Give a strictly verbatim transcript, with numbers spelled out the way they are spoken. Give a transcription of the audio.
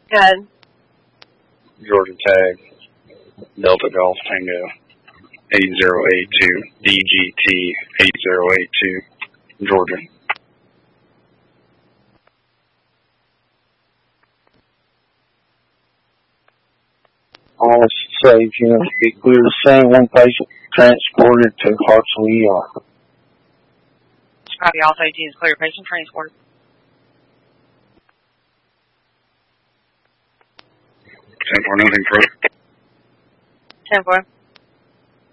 Good. Georgia tag, Delta Golf Tango, eight zero eight two, D G T eight zero eight two, Georgia. All safe, you know, speak clear to same one patient transported to Hartsville E R. Copy, all safety is clear. Patient transport. ten four, nothing further. ten four.